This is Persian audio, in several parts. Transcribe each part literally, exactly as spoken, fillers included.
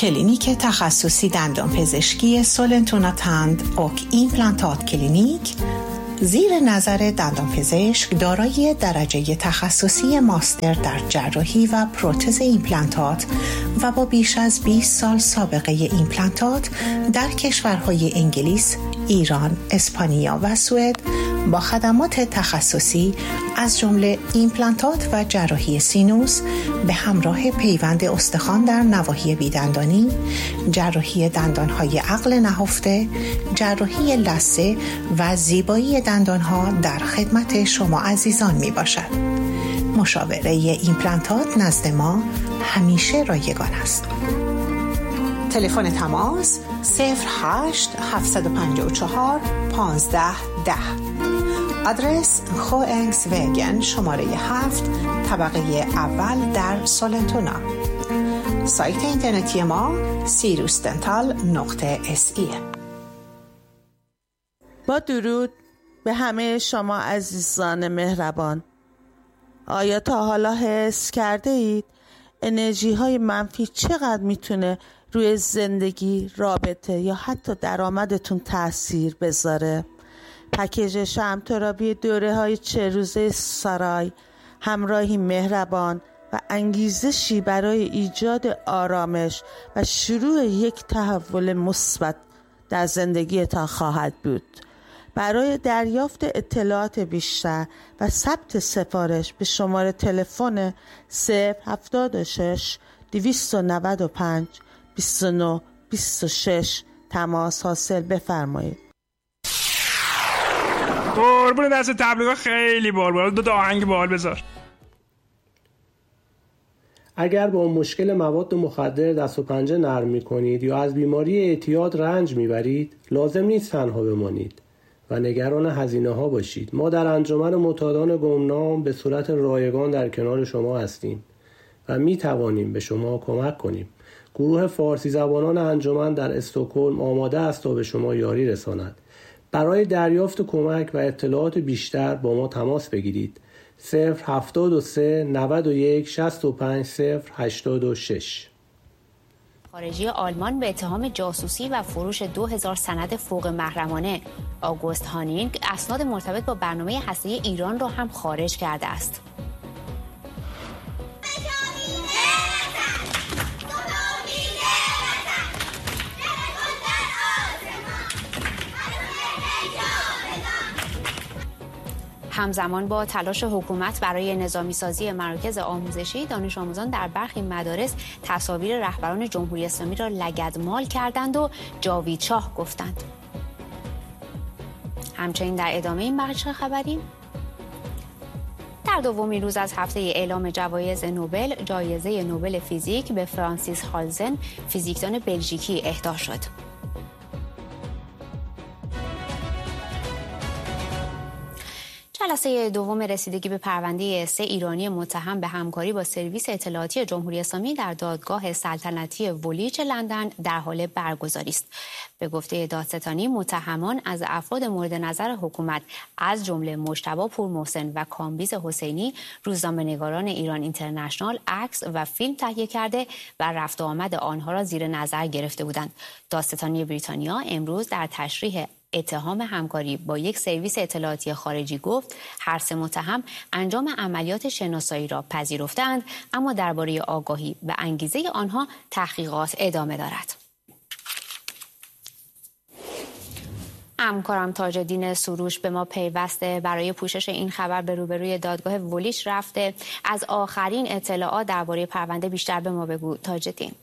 کلینیک تخصصی دندانپزشکی سولنتونا تند اوک ایمپلانتات کلینیک زیر نظر دندانپزشک دارای درجه تخصصی ماستر در جراحی و پروتز ایمپلانتات و با بیش از بیست سال سابقه ایمپلانتات در کشورهای انگلیس، ایران، اسپانیا و سوئد با خدمات تخصصی از جمله ایمپلانتات و جراحی سینوس به همراه پیوند استخوان در نواحی بیدندانی، جراحی دندانهای عقل نهفته، جراحی لثه و زیبایی دندانها در خدمت شما عزیزان می باشد. مشاوره ایمپلانتات نزد ما همیشه رایگان است. تلفن تماس صفر هشت هفت پنج چهار پانزده ده. آدرس خوانگس وگن شماره هفت طبقه اول در سولنتونا. سایت اینترنتی ما سیروس دنتال نقطه اس ای. با درود به همه شما عزیزان مهربان. آیا تا حالا حس کرده اید انرژی های منفی چقدر میتونه روی زندگی، رابطه یا حتی درآمدتون تأثیر بذاره؟ پکیج شمع تراپی دوره های چه روزه سارای همراهی مهربان و انگیزشی برای ایجاد آرامش و شروع یک تحول مثبت در زندگیتان خواهد بود. برای دریافت اطلاعات بیشتر و ثبت سفارش به شماره تلفن صفر هفتاد و شش دویست و نود و پنج بیست و نه بیست و شش تماس حاصل بفرمایید. قربون دست تبلیغات خیلی بال بال. دو تا آهنگ بال بذار. اگر با مشکل مواد مخدر دست و پنجه نرم می‌کنید یا از بیماری اعتیاد رنج می‌برید، لازم نیست تنها بمانید و نگران هزینه‌ها باشید. ما در انجمن معتادان گمنام به صورت رایگان در کنار شما هستیم و می‌توانیم به شما کمک کنیم. گروه فارسی زبانان انجمن در استکهلم آماده است تا به شما یاری رساند. برای دریافت کمک و اطلاعات بیشتر با ما تماس بگیرید. صفر هفتاد و سه نود و یک شصت و پنج صفر هشتاد و شش. خارجی آلمان به اتهام جاسوسی و فروش دو هزار سند فوق محرمانه. آگوست هانینگ اسناد مرتبط با برنامه هسته‌ای ایران را هم خارج کرده است. همزمان با تلاش حکومت برای نظامی سازی مراکز آموزشی، دانش آموزان در برخی مدارس تصاویر رهبران جمهوری اسلامی را لگدمال کردند و جاوید شاه گفتند. همچنین در ادامه این بخش خبری در دومین روز از هفته اعلام جوایز نوبل، جایزه نوبل فیزیک به فرانسیس هالزن، فیزیکدان بلژیکی اهدا شد. جلسه دوم رسیدگی به پرونده سه ایرانی متهم به همکاری با سرویس اطلاعاتی جمهوری اسلامی در دادگاه سلطنتی ولیچ لندن در حال برگزاری است. به گفته دادستانی، متهمان از افراد مورد نظر حکومت از جمله مجتبی پورمحسن و کامبیز حسینی، روزنامه‌نگاران ایران اینترنشنال عکس و فیلم تهیه کرده و رفت و آمد آنها را زیر نظر گرفته بودند. دادستانی بریتانیا امروز در تشریح اتهام همکاری با یک سرویس اطلاعاتی خارجی گفت هر سه متهم انجام عملیات شناسایی را پذیرفتند، اما درباره آگاهی و انگیزه آنها تحقیقات ادامه دارد. همکارم تاج‌الدین سروش به ما پیوسته. برای پوشش این خبر به روبروی دادگاه ولیچ رفته. از آخرین اطلاعات درباره پرونده بیشتر به ما بگو تاج‌الدین.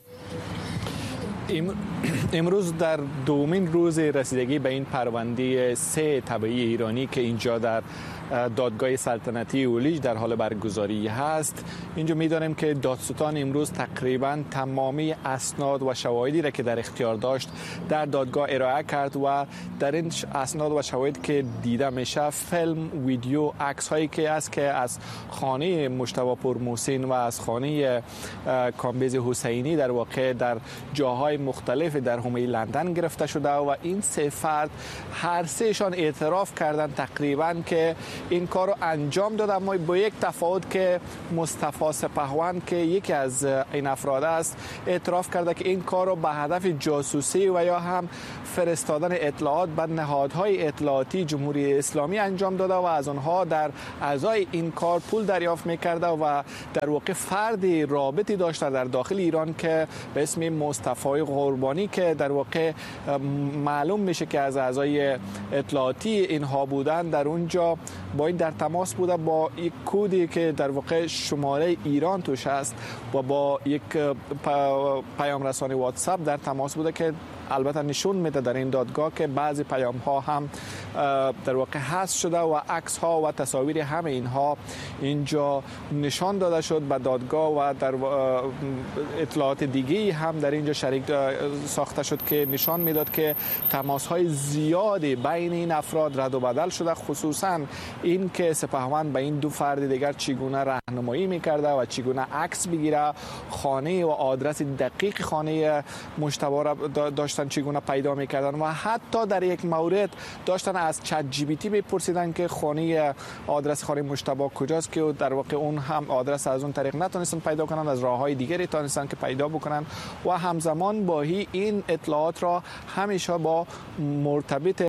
امروز در دومین روز رسیدگی به این پرونده سه تبعی ایرانی که اینجا در دادگاه سلطنتی ولیچ در حال برگزاری هست، اینجا می‌دانیم که دادستان امروز تقریباً تمامی اسناد و شواهدی را که در اختیار داشت در دادگاه ارائه کرد و در این اسناد و شواهد که دیده میشه، فیلم، ویدیو، عکس هایی که است که از خانه مجتبی پورمحسن و از خانه کامبیز حسینی در واقع در جاهای مختلف در حومه لندن گرفته شده و این سه فرد هر سهشان اعتراف کردند تقریبا که این کار رو انجام داد، اما با یک تفاوت که مصطفی سپهوند که یکی از این افراد است اعتراف کرده که این کار رو به هدف جاسوسی و یا هم فرستادن اطلاعات به نهادهای اطلاعاتی جمهوری اسلامی انجام داده و از آنها در ازای این کار پول دریافت میکرده و در واقع فردی رابطی داشته در داخل ایران که به اسم مصطفی قربانی که در واقع معلوم میشه که از اعضای اطلاعاتی اینها بودن، در اونجا با این در تماس بوده با یک کدی که در واقع شماره ایران توش است و با یک پیام رسانی واتساپ در تماس بوده که البته نشون میده در این دادگاه که بعضی پیام ها هم در واقع حذف شده و عکس ها و تصاویر همه اینها اینجا نشان داده شد به دادگاه و در اطلاعات دیگه هم در اینجا شریک ساخته شد که نشان میداد که تماس های زیادی بین این افراد رد و بدل شده، خصوصا این که سپهوند به این دو فرد دیگر چگونه راهنمایی میکرده و چگونه عکس بگیره، خانه و آدرس دقیق خانه مشتبه را داشتن چگونه پیدا میکردن و حتی در یک مورد داشتن از چت جی پی تی میپرسیدن که خانه آدرس خانه مشتبه کجاست که در واقع اون هم آدرس از اون طریق نتونستن پیدا کنن، از راههای دیگری تونستن که پیدا بکنن و همزمان با این اطلاعات را همیشه با مرتبط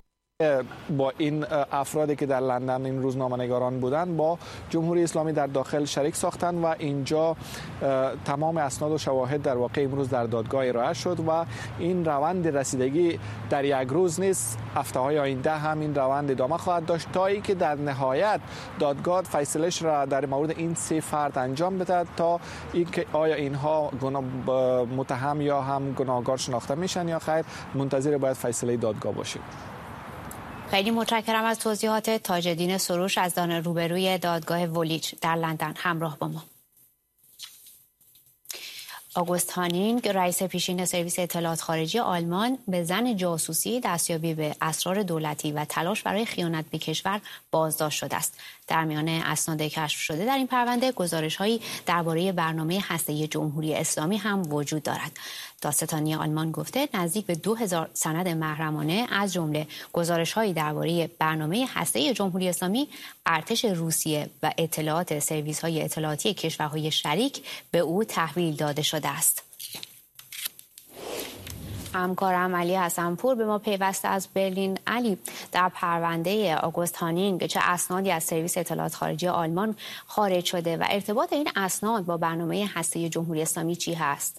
با این افرادی که در لندن این روزنامه‌نگاران بودند با جمهوری اسلامی در داخل شریک ساختن و اینجا تمام اسناد و شواهد در واقع امروز در دادگاه ارائه شد و این روند رسیدگی در یک روز نیست، هفته‌های آینده هم این روند ادامه خواهد داشت تا اینکه در نهایت دادگاه فیصله‌اش را در مورد این سه فرد انجام بده تا اینکه آیا اینها متهم یا هم گناهکار شناخته میشن یا خیر. منتظر باید فیصله دادگاه باشیم. خیلی متشکرم از توضیحات. تاج‌الدین سروش از دان روبروی دادگاه ولیچ در لندن همراه با ما. آگوست هانینگ رئیس پیشین سرویس اطلاعات خارجی آلمان به زن جاسوسی، دستیابی به اسرار دولتی و تلاش برای خیانت به کشور بازداشت شده است. در میان اسناد کشف شده در این پرونده گزارش‌هایی درباره برنامه هسته‌ای جمهوری اسلامی هم وجود دارد. دادستانی آلمان گفته نزدیک به دو هزار سند محرمانه از جمله گزارش‌هایی درباره برنامه هسته‌ای جمهوری اسلامی، ارتش روسیه و اطلاعات سرویس‌های اطلاعاتی کشورهای شریک به او تحویل داده شده است. همکارم علی حسنپور به ما پیوسته از برلین. علی، در پرونده آگوست هانینگ چه اسنادی از سرویس اطلاعات خارجی آلمان خارج شده و ارتباط این اسناد با برنامه هسته‌ای جمهوری اسلامی چی هست؟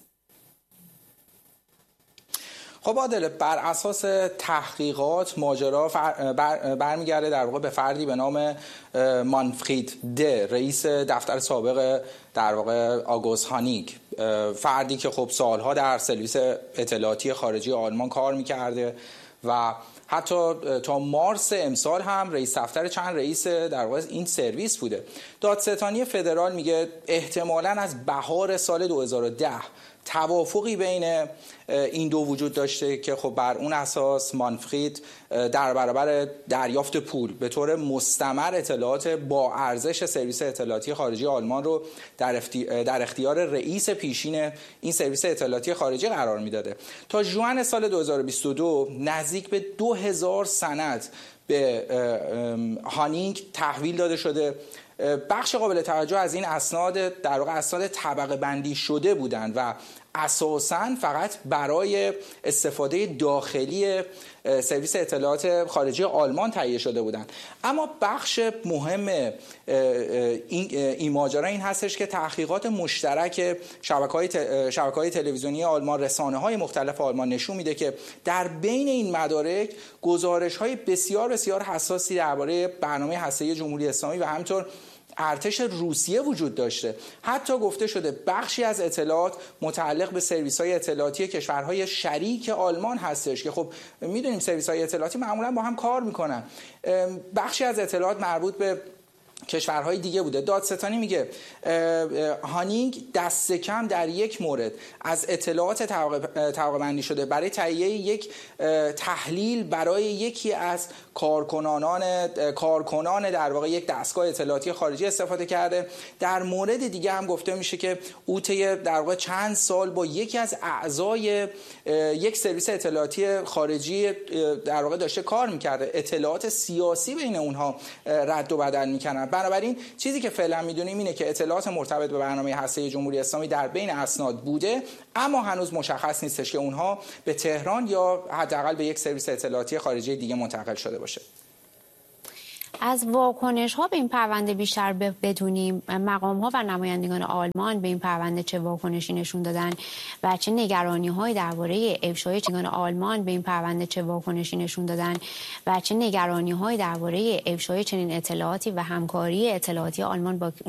خب عادل، بر اساس تحقیقات ماجرا بر برمیگرده در واقع به فردی به نام مانفرید د، رئیس دفتر سابق در واقع آگوست هانینگ، فردی که خب سالها در سرویس اطلاعاتی خارجی آلمان کار میکرده و حتی تا مارس امسال هم رئیس دفتر چند رئیس در واقع این سرویس بوده. دادستانی فدرال میگه احتمالاً از بهار سال دو هزار و ده توافقی بین این دو وجود داشته که خب بر اون اساس مانفرید در برابر دریافت پول به طور مستمر اطلاعات با ارزش سرویس اطلاعاتی خارجی آلمان رو در در اختیار رئیس پیشین این سرویس اطلاعاتی خارجی قرار میداده. تا ژوئن سال دو هزار و بیست و دو نزدیک به دو هزار سند به هانینگ تحویل داده شده. بخش قابل توجه از این اسناد در واقع اسناد طبقه بندی شده بودند و اساساً فقط برای استفاده داخلی سرویس اطلاعات خارجی آلمان تهیه شده بودند. اما بخش مهم این این ماجرا این هستش که تحقیقات مشترک شبکه‌های شبکه‌های تلویزیونی آلمان، رسانه‌های مختلف آلمان نشون میده که در بین این مدارک گزارش‌های بسیار بسیار حساسی درباره برنامه هسته‌ای جمهوری اسلامی و همینطور ارتش روسیه وجود داشته. حتی گفته شده بخشی از اطلاعات متعلق به سرویس‌های اطلاعاتی کشورهای شریک آلمان هستش که خب میدونیم سرویس‌های اطلاعاتی معمولا با هم کار میکنن. بخشی از اطلاعات مربوط به کشورهای دیگه بوده. دادستانی میگه هانینگ دست کم در یک مورد از اطلاعات طبقه بندی شده برای تهیه یک تحلیل برای یکی از کارکنان کارکنان در واقع یک دستگاه اطلاعاتی خارجی استفاده کرده. در مورد دیگه هم گفته میشه که او طی در واقع چند سال با یکی از اعضای یک سرویس اطلاعاتی خارجی در واقع داشته کار میکرده، اطلاعات سیاسی بین اونها رد و بدل میکنن. بنابراین چیزی که فعلا میدونیم اینه که اطلاعات مرتبط به برنامه هسته‌ای جمهوری اسلامی در بین اسناد بوده، اما هنوز مشخص نیستش که اونها به تهران یا حداقل به یک سرویس اطلاعاتی خارجی دیگه منتقل شده باشه. از واکنش ها به این پرونده بیشتر بدونیم. مقام ها و نمایندگان آلمان به این پرونده چه واکنشی نشون دادن و چه نگرانی هایی درباره افشای چنگان آلمان به این پرونده چه واکنشی نشون دادن و چه نگرانی هایی درباره افشای چنین اطلاعاتی و همکاری اطلاعاتی آلمان با